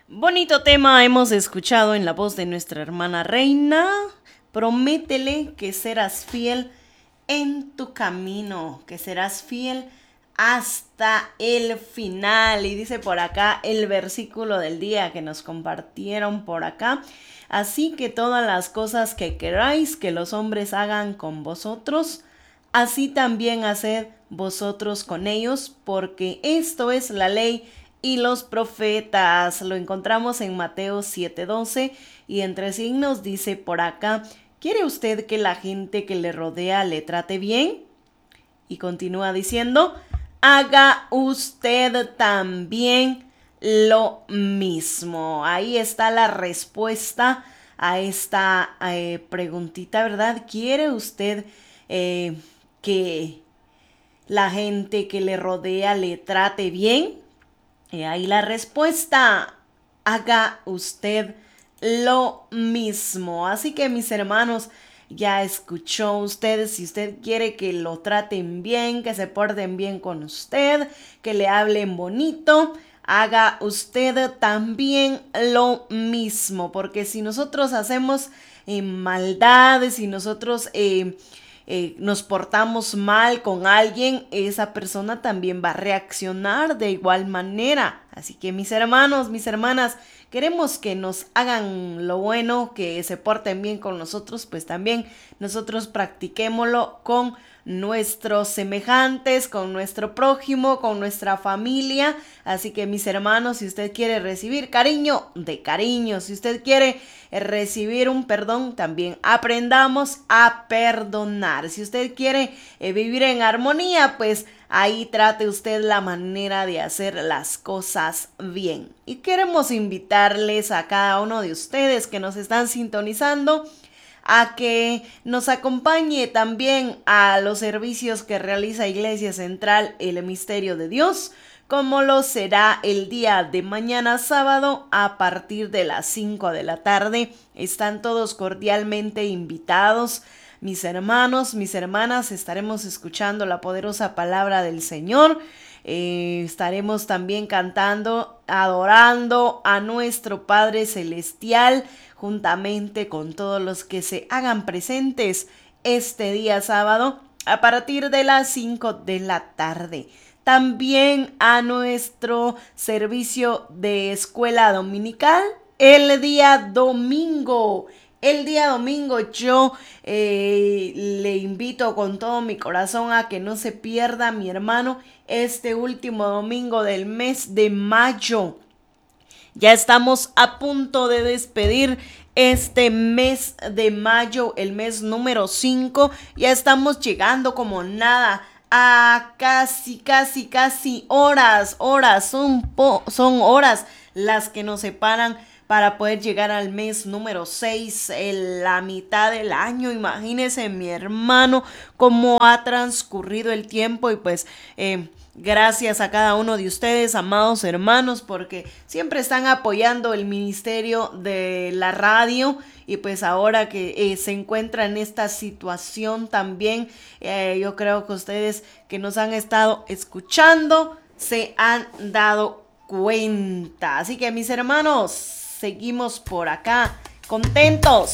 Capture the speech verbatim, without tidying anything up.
Bonito tema hemos escuchado en la voz de nuestra hermana Reina. Prométele que serás fiel en tu camino, que serás fiel hasta el final. Y dice por acá el versículo del día que nos compartieron por acá. Así que todas las cosas que queráis que los hombres hagan con vosotros, así también haced vosotros con ellos, porque esto es la ley y los profetas. Lo encontramos en Mateo siete doce y entre signos dice por acá: ¿quiere usted que la gente que le rodea le trate bien? Y continúa diciendo: haga usted también lo mismo. Ahí está la respuesta a esta eh, preguntita, ¿verdad? ¿Quiere usted eh, que la gente que le rodea le trate bien? Y ahí la respuesta: haga usted lo mismo. Así que, mis hermanos, ya escuchó usted. Si usted quiere que lo traten bien, que se porten bien con usted, que le hablen bonito, haga usted también lo mismo. Porque si nosotros hacemos eh, maldades, si nosotros eh, eh, nos portamos mal con alguien, esa persona también va a reaccionar de igual manera. Así que, mis hermanos, mis hermanas, queremos que nos hagan lo bueno, que se porten bien con nosotros, pues también nosotros practiquémoslo con nuestros semejantes, con nuestro prójimo, con nuestra familia. Así que, mis hermanos, si usted quiere recibir cariño, de cariño. Si usted quiere recibir un perdón, también aprendamos a perdonar. Si usted quiere eh, vivir en armonía, pues ahí trate usted la manera de hacer las cosas bien. Y queremos invitarles a cada uno de ustedes que nos están sintonizando a que nos acompañe también a los servicios que realiza Iglesia Central El Misterio de Dios, como lo será el día de mañana sábado a partir de las cinco de la tarde. Están todos cordialmente invitados. Mis hermanos, mis hermanas, estaremos escuchando la poderosa palabra del Señor. Eh, estaremos también cantando, adorando a nuestro Padre Celestial, juntamente con todos los que se hagan presentes este día sábado a partir de las cinco de la tarde. También a nuestro servicio de escuela dominical el día domingo. El día domingo yo eh, le invito con todo mi corazón a que no se pierda, mi hermano, este último domingo del mes de mayo. Ya estamos a punto de despedir este mes de mayo, el mes número cinco. Ya estamos llegando como nada a casi, casi, casi horas, horas, son, po- son horas las que nos separan para poder llegar al mes número seis, en la mitad del año. Imagínense, mi hermano, cómo ha transcurrido el tiempo. Y pues eh, gracias a cada uno de ustedes, amados hermanos, porque siempre están apoyando el ministerio de la radio. Y pues ahora que eh, se encuentra en esta situación también, eh, yo creo que ustedes que nos han estado escuchando se han dado cuenta. Así que, mis hermanos, seguimos por acá contentos